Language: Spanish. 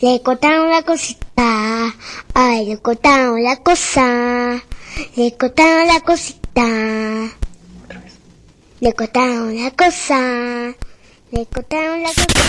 Le cortaron la cosita, ay, le cortaron la cosa, le cortaron la cosita, le cortaron la cosa, le cortaron la cosita.